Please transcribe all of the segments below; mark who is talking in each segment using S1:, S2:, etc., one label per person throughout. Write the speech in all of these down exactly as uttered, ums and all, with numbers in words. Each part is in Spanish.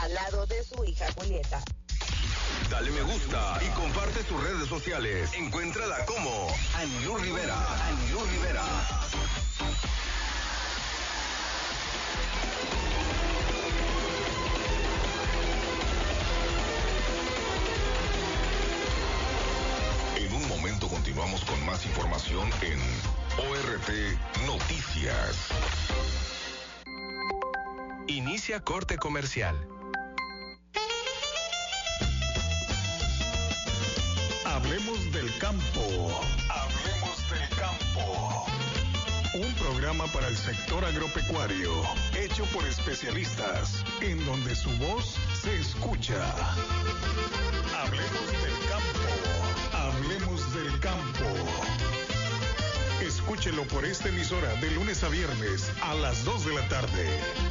S1: al lado de su hija Julieta.
S2: Dale me gusta y comparte sus redes sociales. Encuéntrala como Anilú Rivera. Anilú Rivera. En un momento continuamos con más información en O R T Noticias.
S3: Inicia corte comercial.
S4: Hablemos del campo. Hablemos del campo. Un programa para el sector agropecuario, hecho por especialistas, en donde su voz se escucha. Hablemos del campo. Hablemos del campo. Escúchelo por esta emisora de lunes a viernes a las dos de la tarde.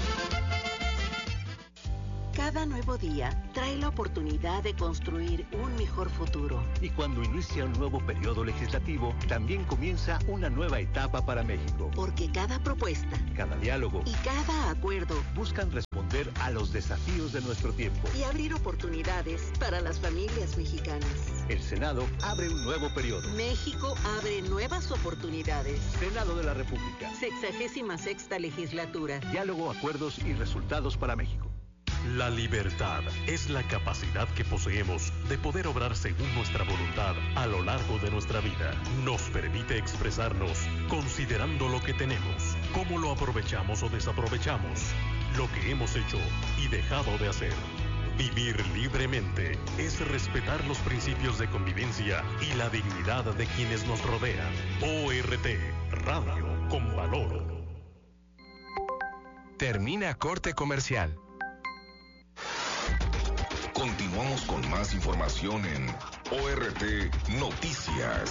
S5: Cada nuevo día trae la oportunidad de construir un mejor futuro.
S6: Y cuando inicia un nuevo periodo legislativo, también comienza una nueva etapa para México.
S5: Porque cada propuesta,
S6: cada diálogo
S5: y cada acuerdo
S6: buscan responder a los desafíos de nuestro tiempo
S5: y abrir oportunidades para las familias mexicanas.
S6: El Senado abre un nuevo periodo.
S5: México abre nuevas oportunidades.
S6: Senado de la República.
S5: Sexagésima sexta legislatura.
S6: Diálogo, acuerdos y resultados para México.
S7: La libertad es la capacidad que poseemos de poder obrar según nuestra voluntad a lo largo de nuestra vida. Nos permite expresarnos considerando lo que tenemos, cómo lo aprovechamos o desaprovechamos, lo que hemos hecho y dejado de hacer. Vivir libremente es respetar los principios de convivencia y la dignidad de quienes nos rodean. O R T, Radio con Valor.
S3: Termina corte comercial.
S2: Continuamos con más información en O R T Noticias.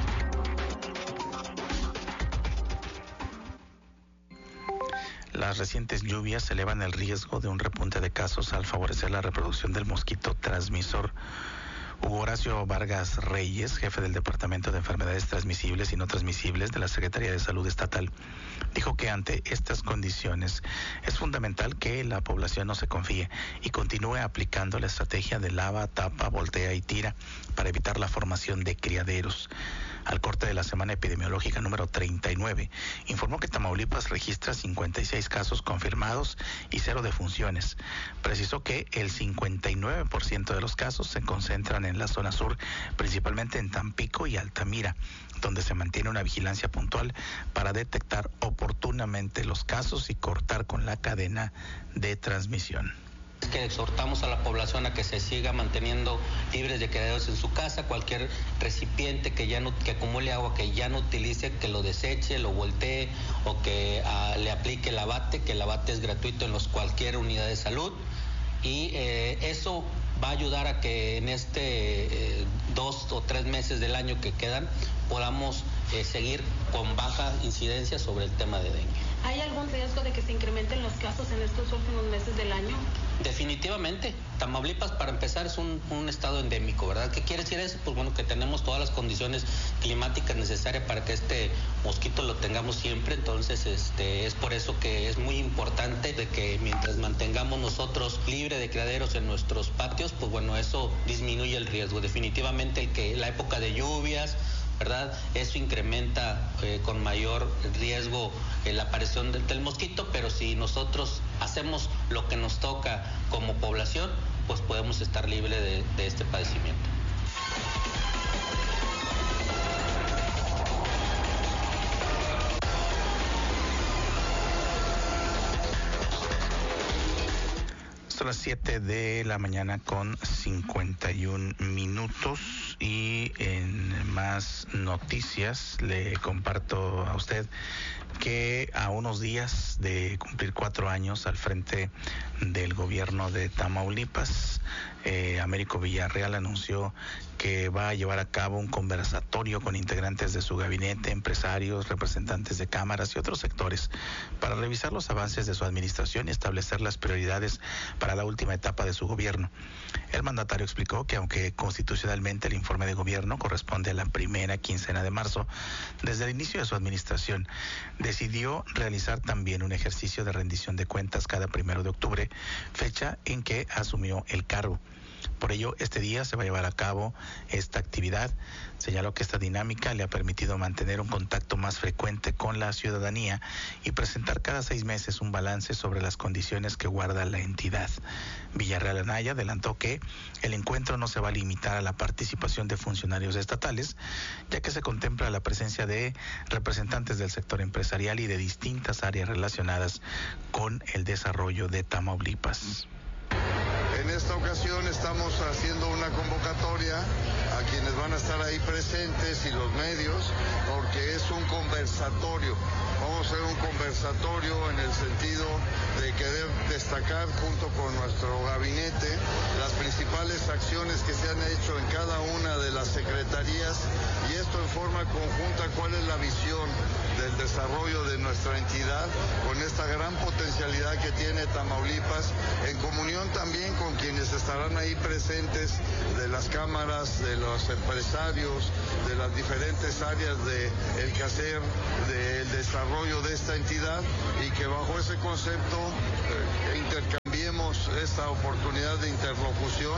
S8: Las recientes lluvias elevan el riesgo de un repunte de casos al favorecer la reproducción del mosquito transmisor. Hugo Horacio Vargas Reyes, jefe del Departamento de Enfermedades Transmisibles y No Transmisibles de la Secretaría de Salud Estatal, dijo que ante estas condiciones es fundamental que la población no se confíe y continúe aplicando la estrategia de lava, tapa, voltea y tira para evitar la formación de criaderos. Al corte de la semana epidemiológica número treinta y nueve, informó que Tamaulipas registra cincuenta y seis casos confirmados y cero defunciones. Precisó que el cincuenta y nueve por ciento de los casos se concentran en la zona sur, principalmente en Tampico y Altamira, donde se mantiene una vigilancia puntual para detectar oportunamente los casos y cortar con la cadena de transmisión.
S9: Que exhortamos a la población a que se siga manteniendo libres de criaderos en su casa. Cualquier recipiente que ya no que acumule agua que ya no utilice, que lo deseche, lo voltee o que uh, le aplique el abate, que el abate es gratuito en los cualquier unidad de salud. Y eh, eso va a ayudar a que en este eh, dos o tres meses del año que quedan podamos eh, seguir con baja incidencia sobre el tema de dengue.
S10: ¿Hay algún riesgo de que se incrementen los casos en estos últimos meses del año?
S9: Definitivamente. Tamaulipas, para empezar, es un, un estado endémico, ¿verdad? ¿Qué quiere decir eso? Pues bueno, que tenemos todas las condiciones climáticas necesarias para que este mosquito lo tengamos siempre. Entonces, este, es por eso que es muy importante de que mientras mantengamos nosotros libre de criaderos en nuestros patios, pues bueno, eso disminuye el riesgo. Definitivamente el que la época de lluvias, ¿verdad? Eso incrementa eh, con mayor riesgo eh, la aparición del, del mosquito, pero si nosotros hacemos lo que nos toca como población, pues podemos estar libres de, de este padecimiento.
S8: Son las siete de la mañana con cincuenta y un minutos y en más noticias le comparto a usted que a unos días de cumplir cuatro años al frente del gobierno de Tamaulipas, eh, Américo Villarreal anunció que va a llevar a cabo un conversatorio con integrantes de su gabinete, empresarios, representantes de cámaras y otros sectores para revisar los avances de su administración y establecer las prioridades para la última etapa de su gobierno. El mandatario explicó que aunque constitucionalmente el informe de gobierno corresponde a la primera quincena de marzo. Desde el inicio de su administración, decidió realizar también un ejercicio de rendición de cuentas cada primero de octubre, fecha en que asumió el cargo. Por ello, este día se va a llevar a cabo esta actividad. Señaló que esta dinámica le ha permitido mantener un contacto más frecuente con la ciudadanía y presentar cada seis meses un balance sobre las condiciones que guarda la entidad. Villarreal Anaya adelantó que el encuentro no se va a limitar a la participación de funcionarios estatales, ya que se contempla la presencia de representantes del sector empresarial y de distintas áreas relacionadas con el desarrollo de Tamaulipas.
S11: En esta ocasión estamos haciendo una convocatoria a quienes van a estar ahí presentes y los medios, porque es un conversatorio. Vamos a hacer un conversatorio en el sentido de querer destacar junto con nuestro gabinete las principales acciones que se han hecho en cada una de las secretarías, y esto en forma conjunta, cuál es la visión del desarrollo de nuestra entidad con esta gran potencialidad que tiene Tamaulipas, en comunión también con quienes estarán ahí presentes de las cámaras, de los empresarios, de las diferentes áreas del quehacer, del desarrollo de esta entidad, y que bajo ese concepto eh, intercambiemos esta oportunidad de interlocución.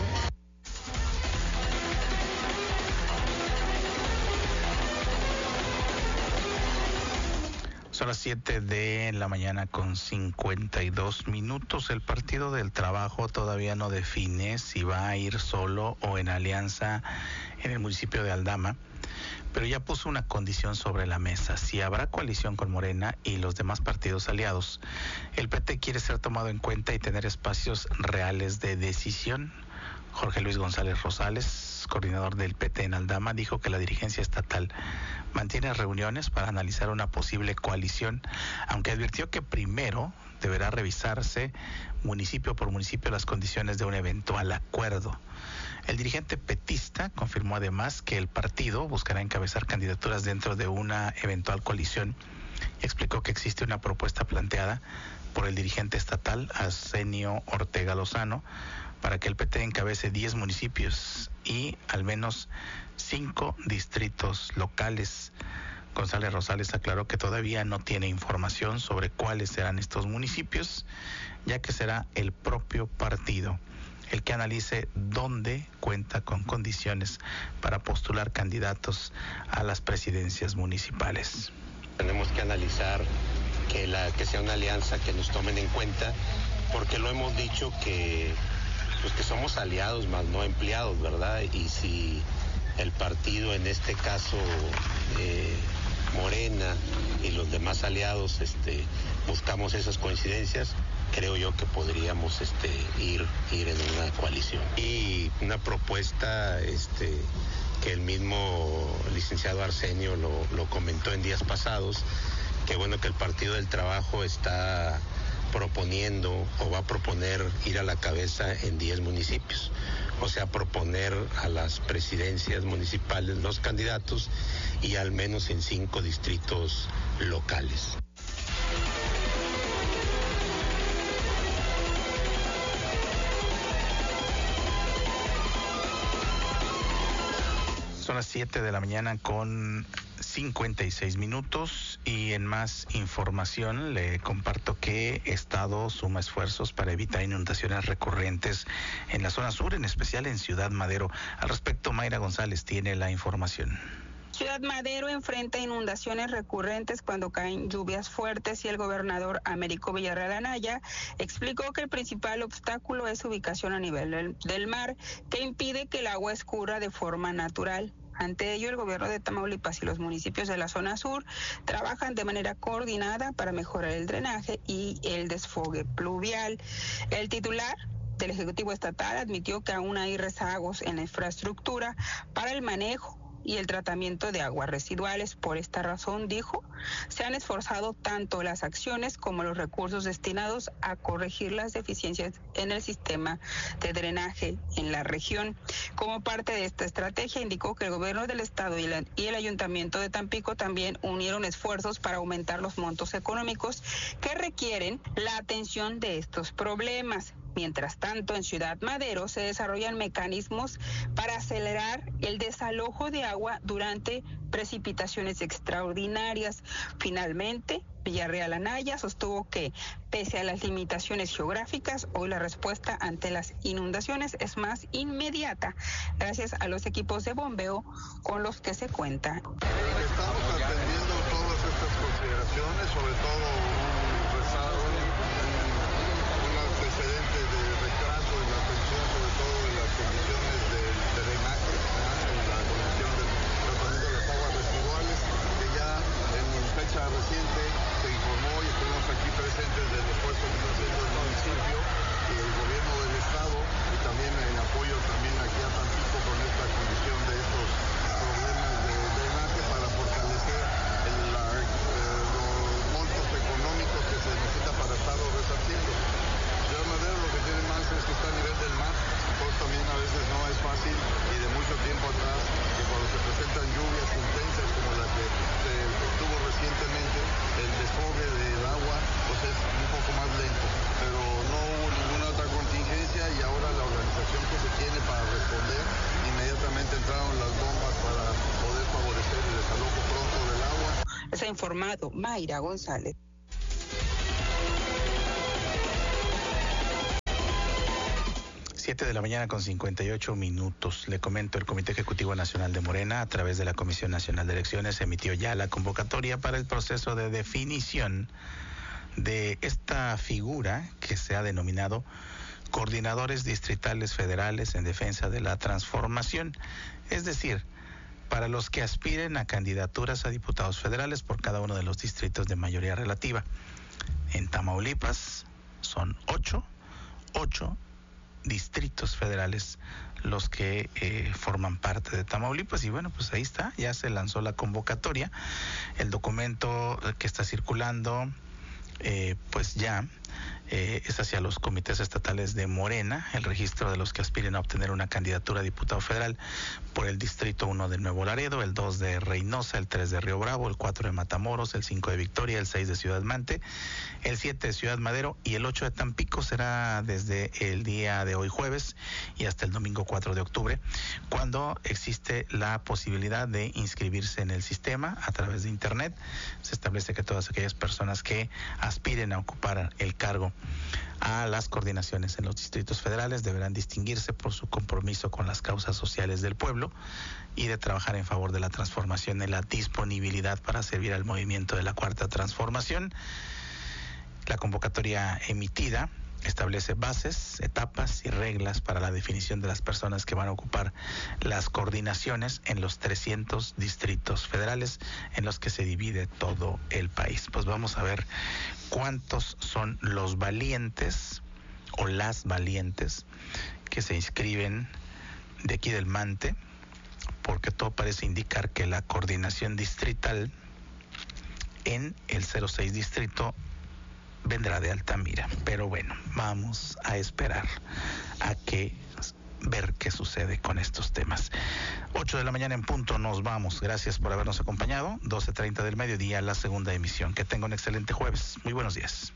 S8: Son las siete de la mañana con cincuenta y dos minutos. El Partido del Trabajo todavía no define si va a ir solo o en alianza en el municipio de Aldama, pero ya puso una condición sobre la mesa: si habrá coalición con Morena y los demás partidos aliados. El P T quiere ser tomado en cuenta y tener espacios reales de decisión. Jorge Luis González Rosales, coordinador del P T en Aldama, dijo que la dirigencia estatal mantiene reuniones para analizar una posible coalición, aunque advirtió que primero deberá revisarse municipio por municipio las condiciones de un eventual acuerdo. El dirigente petista confirmó además que el partido buscará encabezar candidaturas dentro de una eventual coalición y explicó que existe una propuesta planteada por el dirigente estatal Arsenio Ortega Lozano para que el P T encabece diez municipios y al menos cinco distritos locales. González Rosales aclaró que todavía no tiene información sobre cuáles serán estos municipios, ya que será el propio partido el que analice dónde cuenta con condiciones para postular candidatos a las presidencias municipales.
S12: Tenemos que analizar que, la, que sea una alianza que nos tomen en cuenta, porque lo hemos dicho que, pues que somos aliados más no empleados, ¿verdad? Y si el partido, en este caso eh, Morena y los demás aliados, este, buscamos esas coincidencias, creo yo que podríamos este, ir, ir en una coalición. Y una propuesta este, que el mismo licenciado Arsenio lo, lo comentó en días pasados, que bueno, que el Partido del Trabajo está proponiendo o va a proponer ir a la cabeza en diez municipios, o sea, proponer a las presidencias municipales los candidatos y al menos en cinco distritos locales.
S8: Son las siete de la mañana con cincuenta y seis minutos y en más información le comparto que Estado suma esfuerzos para evitar inundaciones recurrentes en la zona sur, en especial en Ciudad Madero. Al respecto, Mayra González tiene la información.
S13: Ciudad Madero enfrenta inundaciones recurrentes cuando caen lluvias fuertes y el gobernador Américo Villarreal Anaya explicó que el principal obstáculo es su ubicación a nivel del, del mar, que impide que el agua escurra de forma natural. Ante ello, el gobierno de Tamaulipas y los municipios de la zona sur trabajan de manera coordinada para mejorar el drenaje y el desfogue pluvial. El titular del Ejecutivo Estatal admitió que aún hay rezagos en la infraestructura para el manejo y el tratamiento de aguas residuales. Por esta razón, dijo, se han esforzado tanto las acciones como los recursos destinados a corregir las deficiencias en el sistema de drenaje en la región. Como parte de esta estrategia, indicó que el gobierno del estado y, la, y el ayuntamiento de Tampico también unieron esfuerzos para aumentar los montos económicos que requieren la atención de estos problemas. Mientras tanto, en Ciudad Madero se desarrollan mecanismos para acelerar el desalojo de agua durante precipitaciones extraordinarias. Finalmente, Villarreal Anaya sostuvo que, pese a las limitaciones geográficas, hoy la respuesta ante las inundaciones es más inmediata, gracias a los equipos de bombeo con los que se cuenta.
S11: Estamos atendiendo todas estas consideraciones, sobre todo un rezago, un antecedente de retraso en la atención, sobre todo en las condiciones del drenaje, en la conexión del tratamiento de las aguas residuales, que ya en fecha reciente se informó y estuvimos aquí presentes del esfuerzo que está haciendo el municipio y el gobierno del estado, y también en apoyo también aquí a Tampico con esta condición de estos problemas de drenaje para fortalecer el, la, eh, los montos económicos que se necesita para estarlo resarciendo. Ciudad Madero lo que tiene más es que está a nivel del mar, pues también a veces no es fácil y de mucho tiempo atrás, que cuando se presentan lluvias intensas como la que se tuvo recientemente, el desfogue del agua pues es un poco más lento, pero no hubo ninguna otra contingencia y ahora la organización que se tiene para responder, inmediatamente entraron las bombas para poder favorecer el desalojo pronto del agua.
S13: Les ha informado Mayra González.
S8: siete de la mañana con cincuenta y ocho minutos. Le comento, el Comité Ejecutivo Nacional de Morena, a través de la Comisión Nacional de Elecciones, emitió ya la convocatoria para el proceso de definición de esta figura que se ha denominado Coordinadores Distritales Federales en Defensa de la Transformación. Es decir, para los que aspiren a candidaturas a diputados federales por cada uno de los distritos de mayoría relativa. En Tamaulipas son ocho, ocho distritos federales los que eh, forman parte de Tamaulipas, y bueno, pues ahí está, ya se lanzó la convocatoria. El documento que está circulando eh, pues ya eh, es hacia los comités estatales de Morena, el registro de los que aspiren a obtener una candidatura a diputado federal por el distrito uno de Nuevo Laredo, el dos de Reynosa, el tres de Río Bravo, el cuatro de Matamoros, el cinco de Victoria, el seis de Ciudad Mante, el siete de Ciudad Madero y el ocho de Tampico. Será desde el día de hoy jueves y hasta el domingo cuatro de octubre, cuando existe la posibilidad de inscribirse en el sistema a través de internet. Se establece que todas aquellas personas que aspiren a ocupar el cargo a las coordinaciones en los distritos federales deberán distinguirse por su compromiso con las causas sociales del pueblo y de trabajar en favor de la transformación y la disponibilidad para servir al movimiento de la Cuarta Transformación. La convocatoria emitida establece bases, etapas y reglas para la definición de las personas que van a ocupar las coordinaciones en los trescientos distritos federales en los que se divide todo el país. Pues vamos a ver cuántos son los valientes o las valientes que se inscriben de aquí del Mante, porque todo parece indicar que la coordinación distrital en el cero seis distrito vendrá de Altamira, pero bueno, vamos a esperar a que ver qué sucede con estos temas. ocho de la mañana en punto, nos vamos. Gracias por habernos acompañado. doce treinta del mediodía, la segunda emisión. Que tenga un excelente jueves. Muy buenos días.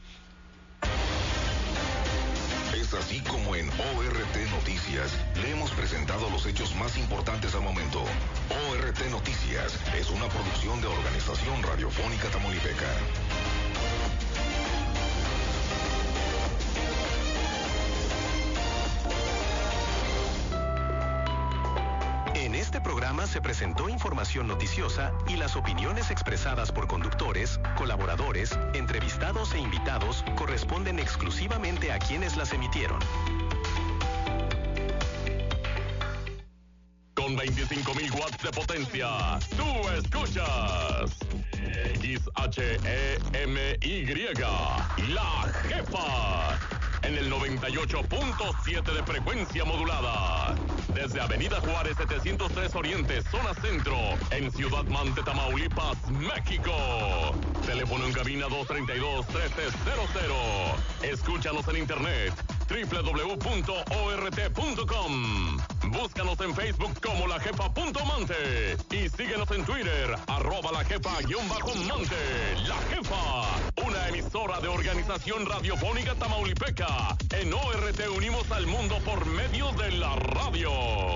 S2: Es así como en O R T Noticias le hemos presentado los hechos más importantes al momento. O R T Noticias es una producción de Organización Radiofónica Tamaulipeca.
S7: En este programa se presentó información noticiosa y las opiniones expresadas por conductores, colaboradores, entrevistados e invitados corresponden exclusivamente a quienes las emitieron.
S14: Con veinticinco mil watts de potencia, tú escuchas X H E M Y, La Jefa, en el noventa y ocho punto siete de frecuencia modulada. Desde Avenida Juárez setecientos tres Oriente, zona centro, en Ciudad Mante, Tamaulipas, México. Teléfono en cabina dos treinta y dos, trece cero cero. Escúchanos en internet, doble u doble u doble u punto o r t punto com. Búscanos en Facebook como La Jefa punto Mante y síguenos en Twitter, arroba La Jefa guión bajo Mante. La Jefa, una emisora de Organización Radiofónica Tamaulipeca. En O R T unimos al mundo por medio de la radio.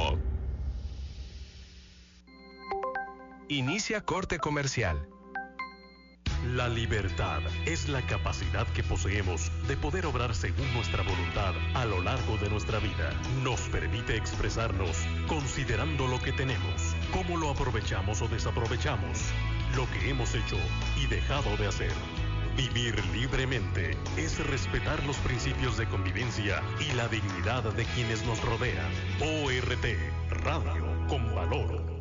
S3: Inicia corte comercial.
S7: La libertad es la capacidad que poseemos de poder obrar según nuestra voluntad a lo largo de nuestra vida. Nos permite expresarnos considerando lo que tenemos, cómo lo aprovechamos o desaprovechamos, lo que hemos hecho y dejado de hacer. Vivir libremente es respetar los principios de convivencia y la dignidad de quienes nos rodean. O R T, Radio con Valor.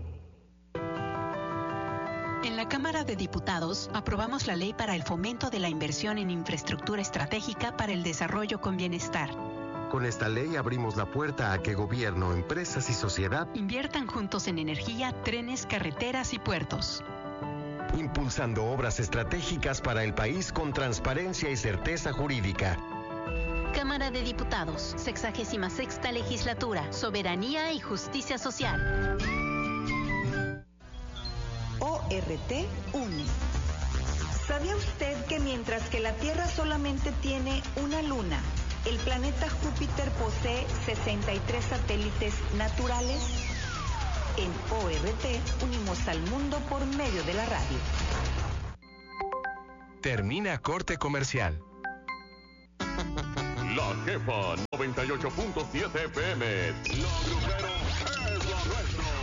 S15: En la Cámara de Diputados aprobamos la ley para el fomento de la inversión en infraestructura estratégica para el desarrollo con bienestar.
S16: Con esta ley abrimos la puerta a que gobierno, empresas y sociedad
S15: inviertan juntos en energía, trenes, carreteras y puertos.
S16: Impulsando obras estratégicas para el país con transparencia y certeza jurídica.
S17: Cámara de Diputados, sexagésima sexta legislatura, soberanía y justicia social.
S18: O R T une. ¿Sabía usted que mientras que la Tierra solamente tiene una luna, el planeta Júpiter posee sesenta y tres satélites naturales? En O R T unimos al mundo por medio de la radio.
S3: Termina corte comercial.
S14: La Jefa noventa y ocho punto siete F M. Lo primero es lo nuestro.